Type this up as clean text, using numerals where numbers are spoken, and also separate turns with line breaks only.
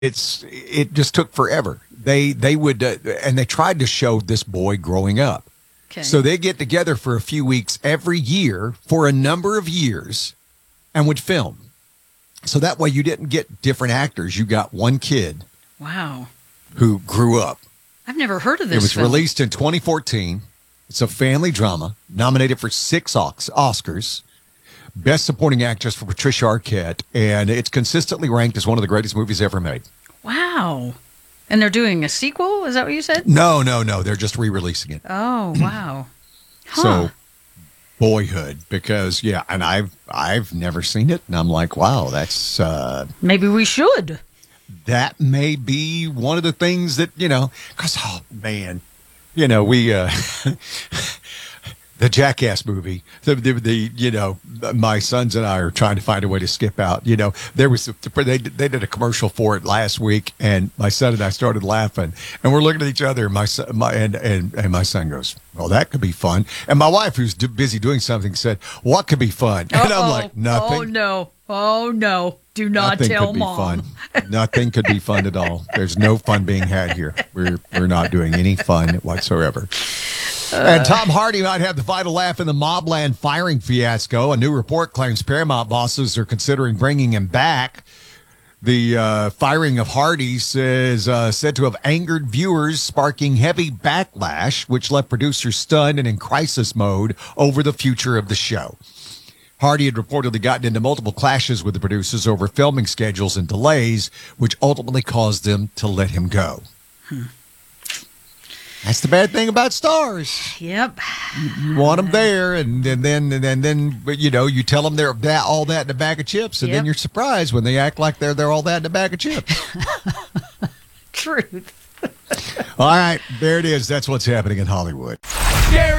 it just took forever. They would and they tried to show this boy growing up.
Okay.
So they get together for a few weeks every year for a number of years and would film. So that way you didn't get different actors. You got one kid.
Wow.
Who grew up.
I've never heard of this.
It was
film.
released in 2014. It's a family drama, nominated for 6 Oscars. Best Supporting Actress for Patricia Arquette, and it's consistently ranked as one of the greatest movies ever made.
Wow. And they're doing a sequel? Is that what you said?
No. They're just re-releasing it.
Oh, wow. Huh.
So, Boyhood, because, and I've never seen it, and I'm like, wow, that's...
Maybe we should.
That may be one of the things that, because, oh, man, we... The Jackass movie, my sons and I are trying to find a way to skip out. They did a commercial for it last week, and my son and I started laughing, and we're looking at each other. And my son goes, "Well, that could be fun." And my wife, who's busy doing something, said, "What could be fun?" And I'm like, "Nothing."
Oh no! Do not
Nothing
tell
could be
Mom.
fun. Nothing could be fun at all. There's no fun being had here. We're not doing any fun whatsoever. And Tom Hardy might have the final laugh in the Mobland firing fiasco. A new report claims Paramount bosses are considering bringing him back. The firing of Hardy is said to have angered viewers, sparking heavy backlash, which left producers stunned and in crisis mode over the future of the show. Hardy had reportedly gotten into multiple clashes with the producers over filming schedules and delays, which ultimately caused them to let him go. That's the bad thing about stars.
Yep.
You want them there, and then you tell them they're all that in a bag of chips, and then you're surprised when they act like they're all that in a bag of chips.
Truth.
All right, there it is. That's what's happening in Hollywood.